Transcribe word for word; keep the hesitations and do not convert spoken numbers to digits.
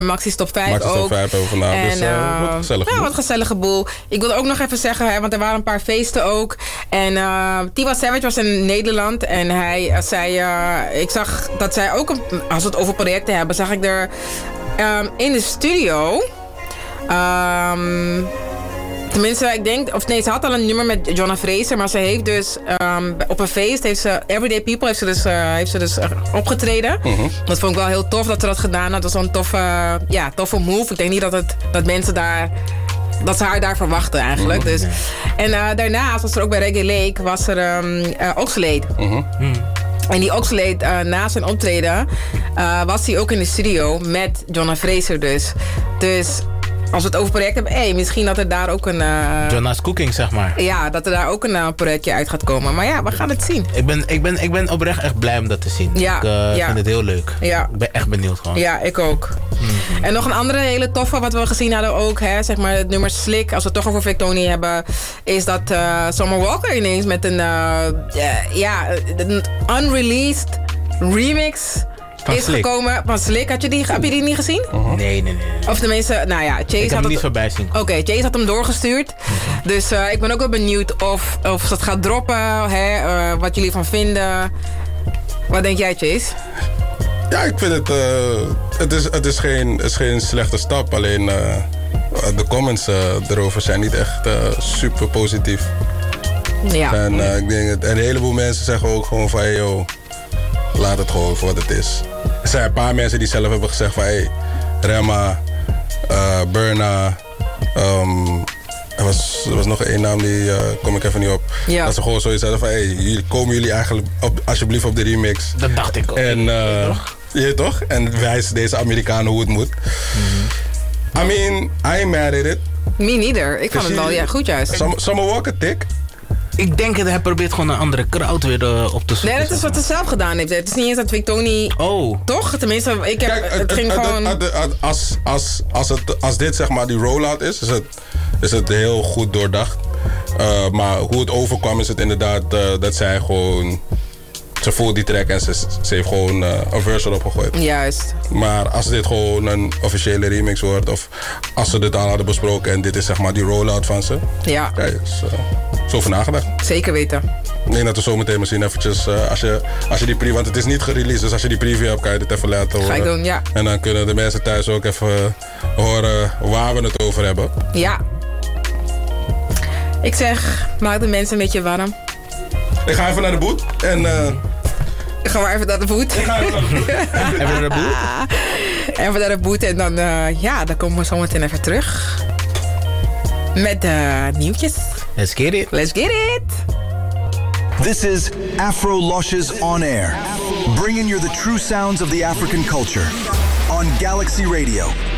Maxi's top vijf Maxi's ook. top vijf over vanavond. En, Dus uh, uh, wat gezellig. Ja, wat gezellige boel. Ik wil ook nog even zeggen, hè, want er waren een paar feesten ook. En uh, Tiwa Savage was in Nederland. En hij uh, zei, uh, ik zag dat zij ook, een, als we het over projecten hebben, zag ik er um, in de studio. Um, Tenminste, ik denk, of nee, ze had al een nummer met Jonna Fraser, maar ze heeft dus um, op een feest, heeft ze, Everyday People, heeft ze dus, uh, heeft ze dus uh, opgetreden. Uh-huh. Dat vond ik wel heel tof dat ze dat gedaan had. Dat was wel een toffe, uh, ja, toffe move. Ik denk niet dat, het, dat mensen daar, dat ze haar daar verwachten eigenlijk. Uh-huh. Dus. En uh, daarnaast was er ook bij Reggae Lake, was er um, uh, Oxlade. Uh-huh. Hmm. En die Oxlade, uh, na zijn optreden, uh, was hij ook in de studio met Jonna Fraser dus. Dus als we het over project hebben, hey, misschien dat er daar ook een... Uh, Jonna's Cooking, zeg maar. Ja, dat er daar ook een uh, projectje uit gaat komen. Maar ja, we gaan het zien. Ik ben, ik ben, ik ben oprecht echt blij om dat te zien. Ja, ik uh, ja. vind het heel leuk. Ja. Ik ben echt benieuwd gewoon. Ja, ik ook. Mm-hmm. En nog een andere hele toffe wat we gezien hadden ook, hè, zeg maar het nummer Slick, als we het toch over Victonie hebben, is dat uh, Summer Walker ineens met een, uh, uh, ja, een unreleased remix van is Slick. gekomen van Slick. Had je die, heb je die niet gezien? Uh-huh. Nee, nee, nee. Of tenminste, nou ja, Chase ik heb had hem het niet voorbij zien. Oké, okay, Chase had hem doorgestuurd. Uh-huh. Dus uh, ik ben ook wel benieuwd of, of ze het gaat droppen, hè, uh, wat jullie van vinden. Wat denk jij, Chase? Ja, ik vind het, uh, het, is, het is, geen, het is geen slechte stap. Alleen uh, de comments uh, erover zijn niet echt uh, super positief. Ja. En uh, ik denk het, en een heleboel mensen zeggen ook gewoon van, hey, yo, laat het gewoon voor wat het is. Er zijn een paar mensen die zelf hebben gezegd van, hey, Rema, uh, Burna, um, er was, er was nog één naam, die uh, kom ik even niet op. Ja. Dat ze gewoon zoiets hadden van, hey, komen jullie eigenlijk op, alsjeblieft op de remix. Dat dacht ik ook. En, uh, toch? Je toch? En wijs deze Amerikanen hoe het moet. Mm-hmm. I mean, I ain't mad at it. Me neither. Ik vond het wel ja, goed juist. Summer, Summer Walker, tik. Ik denk dat hij probeert gewoon een andere crowd weer uh, op te zoeken. Nee, dat is wat hij zelf gedaan heeft. Het is niet eens dat Victonie... Oh. Toch? Tenminste, ik heb... Kijk, het, het ging het, gewoon... Het, het, het, als, als, als, het, als dit zeg maar die rollout is, is het, is het heel goed doordacht. Uh, maar hoe het overkwam is het inderdaad uh, dat zij gewoon... Ze voelt die track en ze, ze heeft gewoon uh, een verse erop gegooid. Juist. Maar als dit gewoon een officiële remix wordt, of als ze dit al hadden besproken en dit is zeg maar die rollout van ze. Ja. Kijk, is uh, zo over nagedacht. Zeker weten. Ik denk dat we zo meteen misschien eventjes, uh, als, je, als je die preview, want het is niet gereleased, dus als je die preview hebt, kan je dit even laten horen. Ga ik doen, ja. En dan kunnen de mensen thuis ook even uh, horen waar we het over hebben. Ja. Ik zeg, maak de mensen een beetje warm. Ik ga even naar de boot en... Uh, Ik ga maar even naar de boot. Ik ga even naar de boot. Even naar de boot? Even naar de boot en dan, uh, ja, dan komen we zo meteen even terug. Met de uh, nieuwtjes. Let's get it. Let's get it. This is Afro Loshes On Air, bringing you the true sounds of the African culture on Galaxy Radio.